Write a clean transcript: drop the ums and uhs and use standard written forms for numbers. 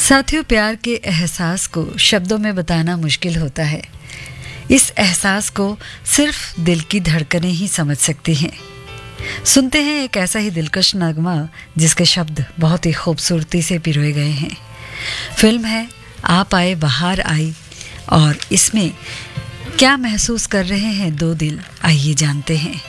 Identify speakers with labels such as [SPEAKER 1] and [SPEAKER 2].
[SPEAKER 1] साथियों, प्यार के एहसास को शब्दों में बताना मुश्किल होता है। इस एहसास को सिर्फ दिल की धड़कनें ही समझ सकती हैं। सुनते हैं एक ऐसा ही दिलकश नगमा जिसके शब्द बहुत ही खूबसूरती से पिरोए गए हैं। फिल्म है आप आए बहार आई, और इसमें क्या महसूस कर रहे हैं दो दिल, आइए जानते हैं।